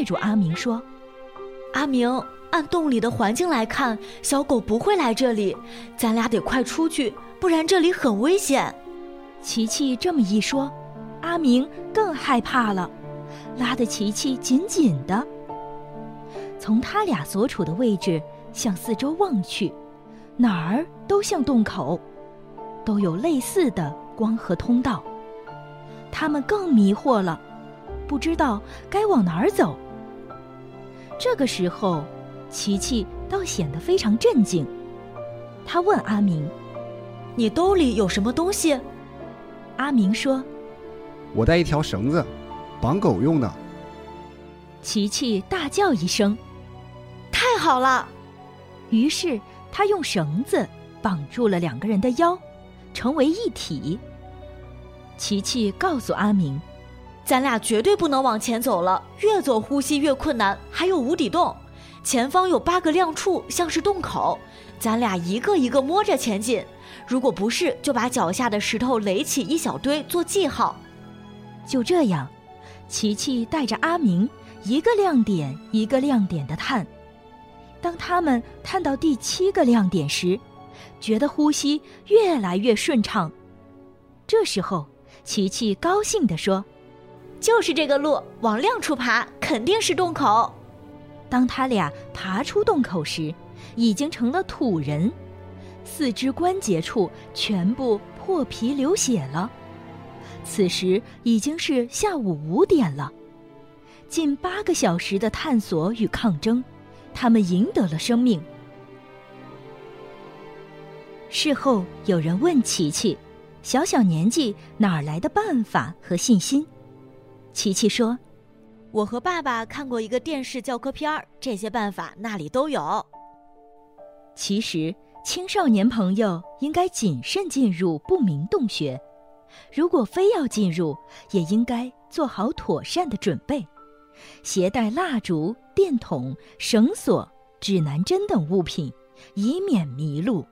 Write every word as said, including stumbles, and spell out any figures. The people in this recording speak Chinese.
拽住阿明说： 阿明，按洞里的环境来看，小狗不会来这里，咱俩得快出去，不然这里很危险。 琪琪这么一说，阿明更害怕了，拉得琪琪紧紧的。从他俩所处的位置向四周望去，哪儿都像洞口，都有类似的光和通道。他们更迷惑了，不知道该往哪儿走。这个时候，琪琪倒显得非常镇静。他问阿明： 你兜里有什么东西？ 阿明说： 我带一条绳子，绑狗用的。 琪琪大叫一声： 太好了！ 于是他用绳子绑住了两个人的腰，成为一体。琪琪告诉阿明： 咱俩绝对不能往前走了，越走呼吸越困难，还有无底洞，前方有八个亮处，像是洞口，咱俩一个一个摸着前进，如果不是，就把脚下的石头垒起一小堆做记号。 就这样，琪琪带着阿明一个亮点一个亮点地探。当他们探到第七个亮点时，觉得呼吸越来越顺畅。这时候，琪琪高兴地说： 就是这个路，往亮处爬，肯定是洞口。 当他俩爬出洞口时，已经成了土人，四肢关节处全部破皮流血了。此时已经是下午五点了，近八个小时的探索与抗争，他们赢得了生命。事后有人问琪琪，小小年纪哪儿来的办法和信心？琪琪说： 我和爸爸看过一个电视教科片，这些办法那里都有。 其实青少年朋友应该谨慎进入不明洞穴，如果非要进入，也应该做好妥善的准备，携带蜡烛、电筒、绳索、指南针等物品，以免迷路。